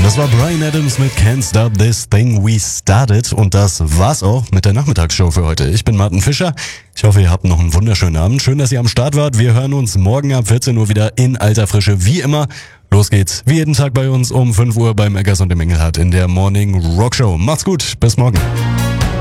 Das war Bryan Adams mit Can't Stop This Thing We Started und das war's auch mit der Nachmittagsshow für heute. Ich bin Martin Fischer. Ich hoffe, ihr habt noch einen wunderschönen Abend. Schön, dass ihr am Start wart. Wir hören uns morgen ab 14 Uhr wieder in alter Frische, wie immer. Los geht's, wie jeden Tag bei uns um 5 Uhr beim Eckers und dem Engelhardt in der Morning Rock Show. Macht's gut, bis morgen.